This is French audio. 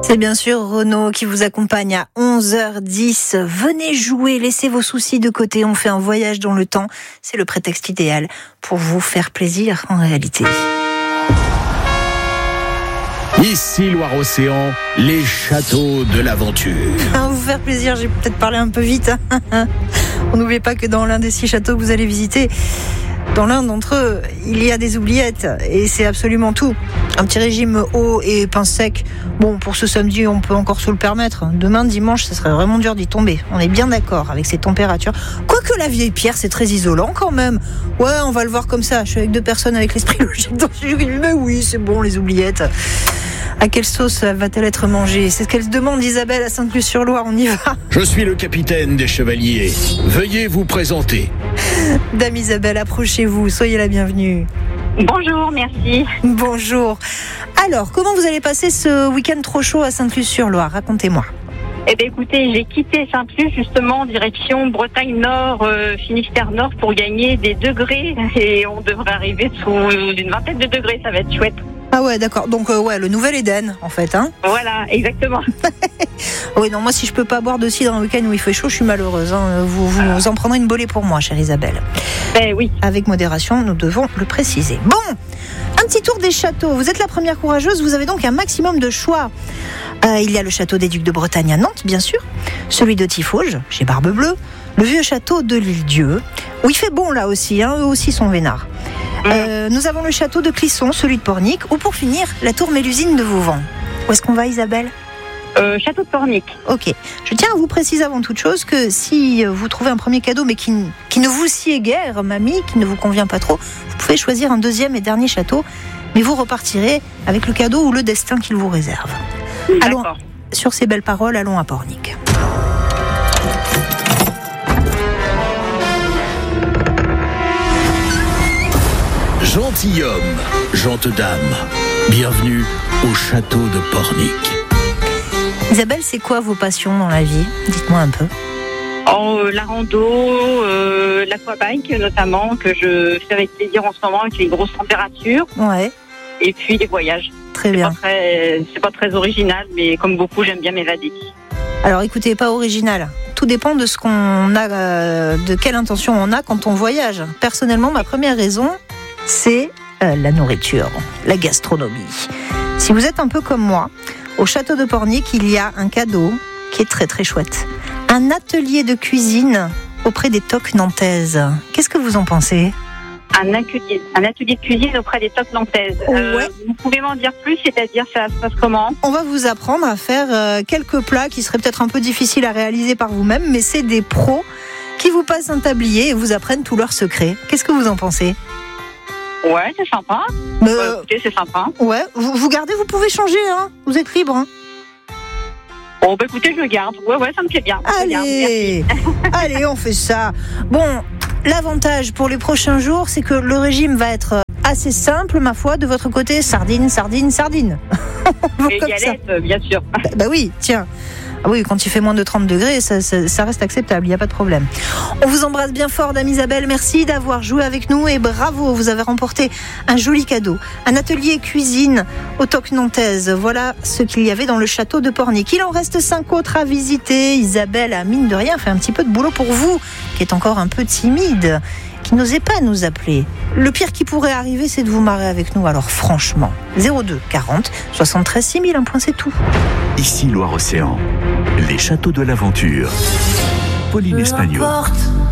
C'est bien sûr Renaud qui vous accompagne à 11h10. Venez jouer, laissez vos soucis de côté. On fait un voyage dans le temps. C'est le prétexte idéal pour vous faire plaisir en réalité. Ici Loire-Océan, les châteaux de l'aventure. Vous faire plaisir, j'ai peut-être parlé un peu vite. On n'oublie pas que dans l'un des 6 châteaux que vous allez visiter, dans l'un d'entre eux, il y a des oubliettes et c'est absolument tout. Un petit régime eau et pain sec. Bon, pour ce samedi, on peut encore se le permettre. Demain, dimanche, ça serait vraiment dur d'y tomber. On est bien d'accord avec ces températures. Quoique la vieille pierre, c'est très isolant quand même. Ouais, on va le voir comme ça. Je suis avec 2 personnes avec l'esprit logique dans le jury. Mais oui, c'est bon, les oubliettes. À quelle sauce va-t-elle être mangée? C'est ce qu'elle se demande, Isabelle, à Sainte-Luce-sur-Loire. On y va. Je suis le capitaine des chevaliers. Veuillez vous présenter. Dame Isabelle, approchez-vous. Soyez la bienvenue. Bonjour, merci. Bonjour. Alors, comment vous allez passer ce week-end trop chaud à Sainte-Luce-sur-Loire? Racontez-moi. Eh bien, écoutez, j'ai quitté Sainte-Luce justement en direction Bretagne Nord, Finistère Nord pour gagner des degrés et on devrait arriver sous une vingtaine de degrés, ça va être chouette. Ah ouais, d'accord. Donc ouais, le nouvel Éden en fait, hein. Voilà, exactement. Oui, non, moi si je peux pas boire de cidre un week-end où il fait chaud, je suis malheureuse. Hein. Vous en prendrez une bolée pour moi, chère Isabelle. Oui. Avec modération, nous devons le préciser. Bon, un petit tour des châteaux. Vous êtes la première courageuse, vous avez donc un maximum de choix. Il y a le château des Ducs de Bretagne à Nantes, bien sûr, celui de Tiffauges, chez Barbe-Bleue, le vieux château de l'Île-Dieu, où il fait bon là aussi, hein, eux aussi sont vénards. Nous avons le château de Clisson, celui de Pornic, ou pour finir, la tour Mélusine de Vouvant. Où est-ce qu'on va, Isabelle ? Château de Pornic. Ok. Je tiens à vous préciser avant toute chose que si vous trouvez un premier cadeau, mais qui ne vous sied guère, mamie, qui ne vous convient pas trop, vous pouvez choisir un deuxième et dernier château, mais vous repartirez avec le cadeau ou le destin qu'il vous réserve. Allons, sur ces belles paroles, allons à Pornic. Gentilhomme, gentes dames, bienvenue au château de Pornic. Isabelle, c'est quoi vos passions dans la vie? Dites-moi un peu. La rando, l'aquabike notamment, que je fais avec plaisir en ce moment avec les grosses températures. Ouais. Et puis les voyages. Très bien. C'est pas très original, mais comme beaucoup, j'aime bien m'évader. Alors écoutez, pas original. Tout dépend de ce qu'on a, de quelle intention on a quand on voyage. Personnellement, ma première raison, c'est la nourriture, la gastronomie. Si vous êtes un peu comme moi, au château de Pornic, il y a un cadeau qui est très très chouette. Un atelier de cuisine auprès des toques nantaises. Qu'est-ce que vous en pensez ? Un atelier de cuisine auprès des toques nantaises. Ouais. Vous pouvez m'en dire plus, c'est-à-dire ça se passe comment ? On va vous apprendre à faire quelques plats qui seraient peut-être un peu difficiles à réaliser par vous-même, mais c'est des pros qui vous passent un tablier et vous apprennent tous leurs secrets. Qu'est-ce que vous en pensez ? Ouais, c'est sympa. Écoutez, c'est sympa. Ouais, vous gardez, vous pouvez changer, hein. Vous êtes libre, hein. Bon, écoutez, je le garde. Ouais, ça me plaît bien. Allez, allez, on fait ça. Bon, l'avantage pour les prochains jours, c'est que le régime va être assez simple, ma foi. De votre côté, sardine, sardine, sardine. Et galette, bien sûr. Bah oui, tiens. Ah oui, quand il fait moins de 30 degrés, ça reste acceptable, il n'y a pas de problème. On vous embrasse bien fort, Dame Isabelle. Merci d'avoir joué avec nous et bravo, vous avez remporté un joli cadeau. Un atelier cuisine aux toques nantaises. Voilà ce qu'il y avait dans le château de Pornic. Il en reste 5 autres à visiter. Isabelle a, mine de rien, fait un petit peu de boulot pour vous, qui est encore un peu timide, qui n'osait pas nous appeler. Le pire qui pourrait arriver, c'est de vous marrer avec nous. Alors franchement, 02 40 73 6000, un point, c'est tout. Ici Loire-Océan, les châteaux de l'aventure. Pauline Espagnol.